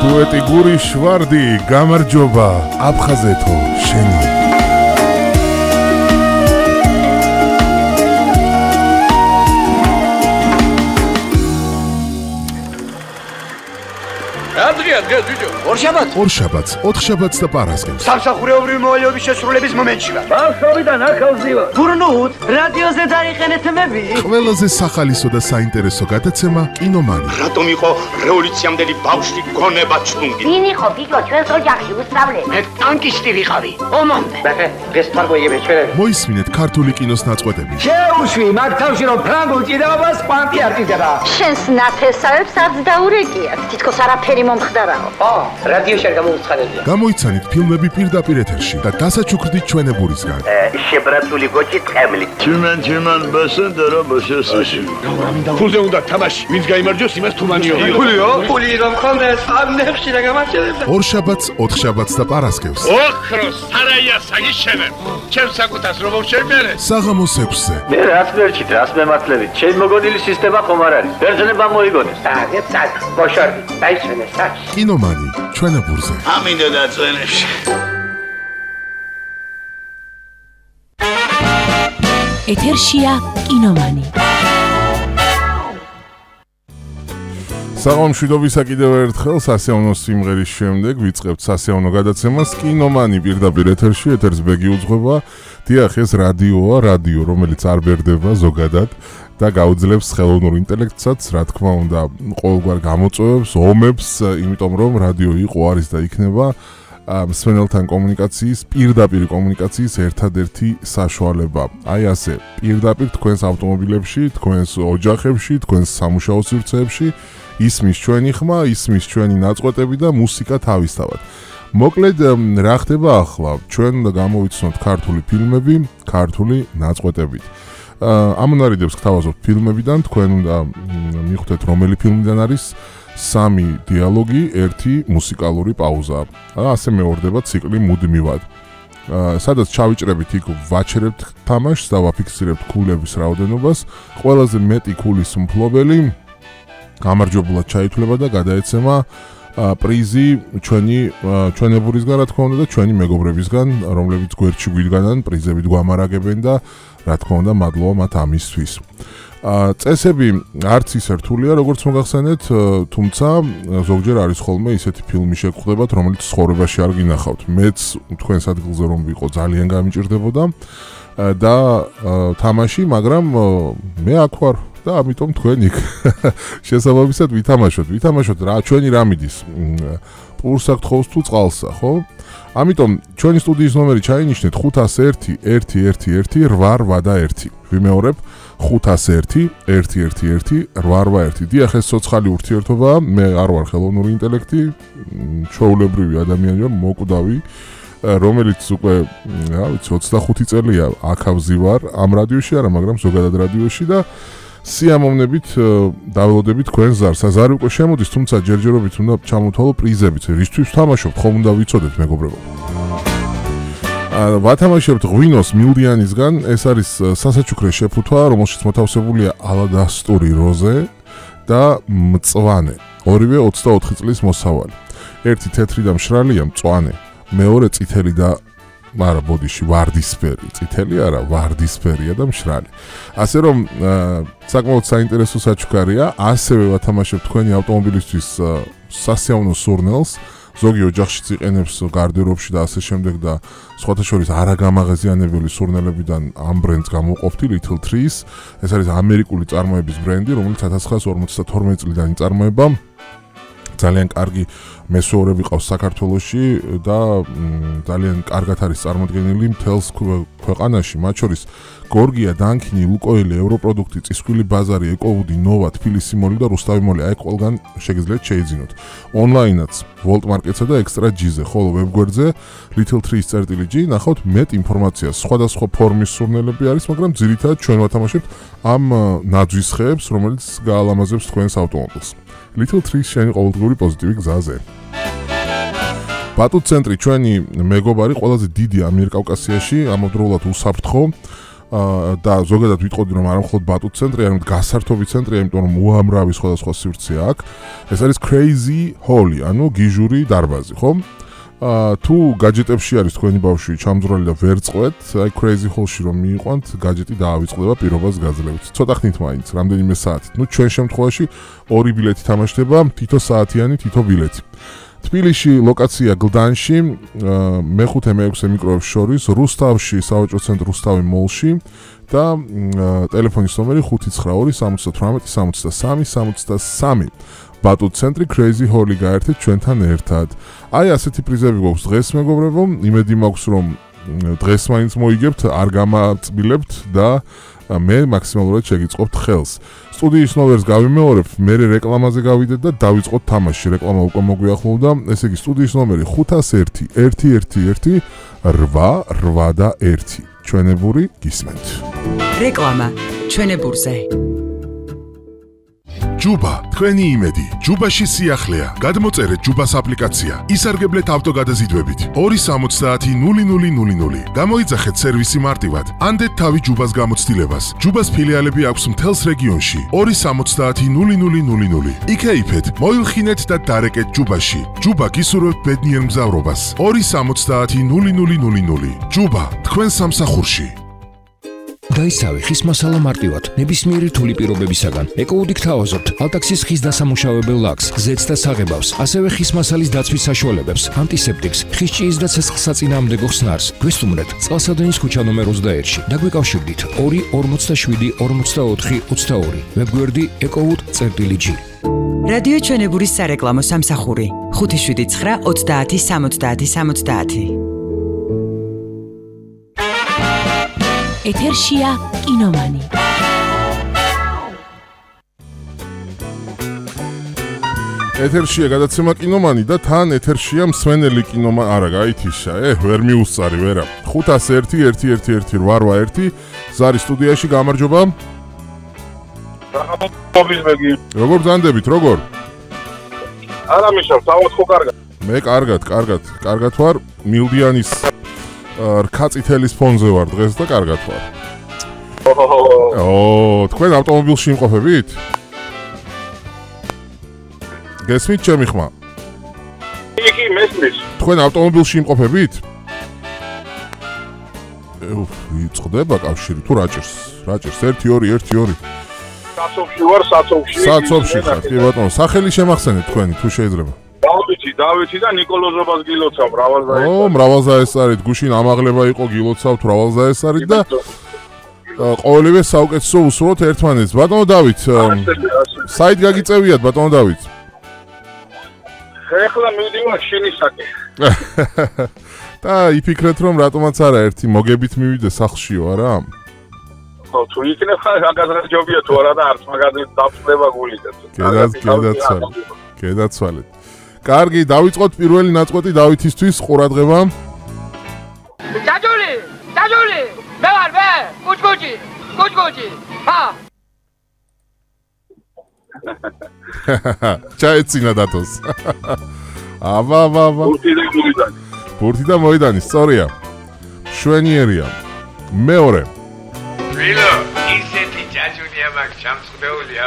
დუეტი გურიშ ვარდი გამარჯობა აფხაზეთო შენი ადგილ ბიჭო ორშაბათს 4 შაბათს და პარასკევს სამსახურეობრივი მოვალეობის შესრულების მომენტში ვარ ბავშვობიდან ახალზი ვარ გურნუთ რადიოზე დაიყენეთ მები ყველაზე სახალისო და საინტერესო გადაცემა კინომანი რატომ იყო რევოლუციამდელი ბავშვი გონება ჩუნგი ვინ იყო ბიჭო ჩვენს ოჯახში უსწავლე მე ტანკისტი ვიყავი ომამდე ბახე დღეს თარგოიები ჩვენები მოისმინეთ ქართული კინოს ნაწყვეტები შეუშვი მაგ თავში რომ ფრანგულ ჭიდაობას კვანტი არ ჭიდება შენს ნათესავებს არც დაურეკიათ თითქოს არაფერი მომხდარაო რადიოში არ გამოუცხადებია გამოიცანით ფილმები პირდაპირ ეთერში და დასაჩუქრდით ჩვენებურისგან შებრაცული გოჭი ტყემლი ჩიმენ ბასენდარა ბაშესაში ფულზე უნდა თამაში ვინც გაიმარჯვოს იმას თუმანიო ფული რომ ხონდეს ამნებში რა გამარჯვება ორშაბათს 4 შაბათს და პარასკევს ოქროს სარაია საგიშენებ ჩემს საკუთას რომ შევმერე საღამოს 6-ზე მე რას მერჩით რას მემართლებით ჩემ მოგონილი სისტემა ხომ არ არის ბერძნება მოიგონეს სად ბოშორდი დაიჩვენე სად კინომანი ჩვენებურზე ამინდა დაწვენებში ეთერშია კინომანი საღამოშვიდობისა კიდევ ერთხელ სასეონო სიმღერის შემდეგ ვიწყებთ სასეონო გადაცემას კინომანი პირდაპირ ეთერში ეთერს ბეგი უძღვება დიახ ეს რადიოა რადიო რომელიც არ ბერდება ზოგადად და გაუძლებს ხელოვნურ ინტელექტსაც რა თქმა უნდა ყოველგვარ გამოწვევებს ომებს იმიტომ რომ რადიო იყო არის და იქნება მსმენელთან კომუნიკაციის პირდაპირ კომუნიკაციის ერთადერთი საშუალება აი ასე პირდაპირ თქვენს ავტომობილებში თქვენს ოჯახებში თქვენს სამუშაო სივრცეებში ისმის ჩვენი ხმა ისმის ჩვენი ნაწყვეტები და მუსიკა თავისთავად მოკლედ რა ხდება ახლა ჩვენ უნდა გამოვიცნოთ ქართული ფილმები ქართული ნაწყვეტებით ამონარიდებს გთავაზობთ ფილმებიდან თქვენ უნდა მიხვდეთ რომელი ფილმიდან არის 3 დიალოგი, 1 მუსიკალური პაუზა. ასე მეორდება ციკლი მუდმივად. სადაც ჩავიჭრებით იქ ვაჩერებთ თამაშს და ვაფიქსირებთ ქულების რაოდენობას. ყველაზე მეტი ქულის მფლობელი გამარჯვებულად ჩაითვლება და გადაეცემა პრიზი ჩვენებურისგან რა თქმა უნდა და ჩვენი მეგობრებისგან, რომლებიც გვერდში გვიდგანან, პრიზებით გვამარაგებენ და რა თქმა უნდა მადლობა მათ ამისთვის. წესები არც ის რთულია, როგორც მოგახსენეთ, თუმცა ზოგჯერ არის ხოლმე ისეთი ფილმი შეგხვდებათ, რომელიც ცხოვრებაში არ გინახავთ. მეც თქვენს ადგილზე რომ ვიყო, ძალიან გამიჭირდებოდა და თამაში, მაგრამ მე აქ ვარ და ამიტომ თქვენ იქ შესაბამისად ვითამაშოთ რა ჩვენი რა მიდის. პურს აქ თხოვს თუ წყალსა, ხო? ამიტომ ჩვენი სტუდიის ნომერი ჩაინიშნეთ 501 111 881. ვიმეორებ 501 111 881. დიახ ეს ცოცხალი ურთიერთობაა, მე არ ვარ ხელოვნური ინტელექტი, ჩვეულებრივი ადამიანი ვარ, მოკვდავი, რომელიც უკვე, რა ვიცი, 25 წელია აქავზი ვარ ამ რადიოში არა, მაგრამ ზოგადად რადიოში და სიამოვნებით დაველოდებით თქვენს ზარს. ზარი უკვე შემოდის, თუმცა ჯერჯერობით უნდა ჩამოთვალო პრიზებიც. რისთვის თამაშობთ, ხომ უნდა ვიცოდეთ, მეგობრებო. ვათამაშებთ ღვინოს მილდიანისგან, ეს არის სასაჩუქრე შეფუთვა, რომელშიც მოთავსებულია ალადასტური როზე და მწვანე. ორივე 24 წლის მოსავალი. ერთი თეთრი და მშრალია, მწვანე. მეორე წითელი და არა ბოდიში ვარდისფერი, წითელი არა, ვარდისფერია და მშრალი. ასე რომ საკმაოდ საინტერესო საჩუქარია, ასევე ვათამაშებთ თქვენი ავტომობილისთვის სასეონო სურნელს, ზოგი ოჯახშიც იყენებს გარდერობში და ასე შემდეგ და სხვათა შორის არაგამაღაზიანებელი სურნელებიდან ამ ბრენდს გამოვყოფთი Little Trees. ეს არის ამერიკული წარმოების ბრენდი, რომელიც 1952 წლიდან იწარმოება. ძალიან კარგი მესვეურები ყავს საქართველოში და ძალიან კარგად არის წარმოდგენილი მთელს ქვეყანაში, მათ შორის გორგია, დანქინი, ლუკოილი, ევროპროდუქტი, წისქვილი ბაზარი, ეკოვუდი, ნოვა, თბილისი მოლი და რუსთავი მოლი, აი ყველგან შეგიძლიათ შეიძინოთ. ონლაინაც ვოლტ მარკეტსა და ექსტრა ჯიზე, ხოლო ვებგვერდზე little3.g ნახავთ მეტ ინფორმაციას. სხვადასხვა ფორმის სურნელები არის, მაგრამ ძირითადად ჩვენ ვათამაშებთ ამ ნაძვის ხეებს, რომელიც გაალამაზებს თქვენს ავტომობილს. Little Trees შენი ყოველდღიური პოზიტივი გზაზე. ბატუტ ცენტრი ჩვენი მეგობარი ყველაზე დიდი ამიერკავკასიაში, ამავდროულად უსაფრთხო და ზოგადად ვიტყოდი რომ არა მხოლოდ ბატუტ ცენტრი, არამედ გასართობი ცენტრია, იმიტომ რომ უამრავი სხვადასხვა სივრცე აქვს. ეს არის Crazy Hall, ანუ გიჟური დარბაზი, ხო? თუ გაჯეტებში არის თქვენი ბავშვი ჩამძროლი და ვერ წყვეთ, აი Crazy Hall-ში რომ მიიყვანთ, გაჯეტი დაავიწყდება, პირობას გაძლევთ. ცოტა ხნით მაინც, რამდენიმე საათით. ნუ ჩვენ შემთხვევაში 2 ბილეთი თამაშდება, თითო საათიანი, თითო ბილეთი. თბილისში ლოკაცია გლდანში, მე-5-მე-6 მიკროებს შორის, რუსთავში, სავაჭრო ცენტრ რუსთავი მოლში და ტელეფონის ნომერი 598-78-63-63. ბატუტ ცენტრი Crazy Hall-ი გაერთეთ ჩვენთან ერთად. აი ასეთი პრიზები გვაქვს დღეს მეგობრებო, იმედი მაქვს რომ დღეს მაინც მოიგებთ, არ გამაწბილებთ და მე მაქსიმალურად შეგიწყობთ ხელს. სტუდიის ნომერს გავიმეორებთ, მე რეკლამაზე გავიდეთ და დავიწყოთ თამაში. რეკლამა უკვე მოგვიახლოვდა, ესე იგი სტუდიის ნომერი 501-111-8-8 ჩვენებური გისმენთ. რეკლამა ჩვენებურზე. ჯუბა, თქვენი იმედი. ჯუბაში სიახლეა. გადმოწერეთ ჯუბას აპლიკაცია. ისარგებლეთ ავტოგადაზიდვებით. 260-0000. გამოიძახეთ სერვისი მარტივად. ანდეთ თავი ჯუბას გამოცდილებას. ჯუბას ფილიალები აქვს მთელს რეგიონში. 260-0000. იქეიფეთ, მოილხინეთ და დარეკეთ ჯუბაში. ჯუბა გისურვებთ ბედნიერ მგზავრობას. 260-0000. ჯუბა, თქვენ სამსახურში. გაისავი ხის მასალა მარტივად, ნებისმიერი რთული პირობებისაგან. ეკოუდი გთავაზობთ ალტაქსის ხის დასამუშავებელ ლაქს, ზეთს და საღებავს, ასევე ხის მასალის დაცვის საშუალებებს, ანტისეპტიკს, ხის ჭიის და ცეცხლსაწინააღმდეგო ხსნარს. გვესტუმრეთ წყალსადენის ქუჩა ნომერ 21-ში. დაგვიკავშირდით 2-47-24-22. ვებგვერდი ecowood.g. რადიო ჩვენებურის სარეკლამო სამსახური 579-30-70-70. ეთერშია კინომანი. ეთერშია გადაცემა კინომანი და თან ეთერშია მსმენელი კინომანი. არა, გაითიშა, ვერ მიუსწარი, ვერა. 501-111-881 ზარი სტუდიაში გამარჯობა. როგორ ძანდებით, როგორ? არა მიშავ, თავად ხო კარგად. მე კარგად ვარ. მილდიანის რკაწითელის ფონზე ვარ დღეს და კარგად ვარ. თქვენ ავტომობილში იმყოფებით? გესმით ჩემი ხმა? იქი მესმის. თქვენ ავტომობილში იმყოფებით? იწყდება კავშირი თუ რაჭერს? 1-2-1-2. საცობში ვარ, საცობში. საცობში ხარ, კი ბატონო. სახელი შემახსენეთ თქვენი თუ შეიძლება. დავითი და ნიკოლოზობას გილოცავ მრავალზაესარით. მრავალზაესარით, გუშინ ამაღლება იყო გილოცავთ მრავალზაესარით და ყოველივე საუკეთესო უსურვოთ ერთმანეთს. ბატონო დავით, საით გაგიწევიათ ბატონო დავით? ეხლა მივდივარ შინისაკენ. და იფიქრეთ რომ რატომაც არა ერთი მოგებით მივიდე სახლშიო, არა? თუ იქნება გაგაზრდაჯობია თუ არა და არც მაგაზე დაფწდება გული და. გედაცვალეთ. კარგი, დავიწყოთ პირველი ნაწყვეტი დავითისთვის ყურადღება. დაჯული! მე ვარ, კუჭკუჭი! ჰა! ჩაეცინა დათოს. აბა. ბურთი და მოედანი, სწორია. შვენიერია. მეორე. ვილო, ისეთი ჯაჯუნია მაგ ჩამწყვდეული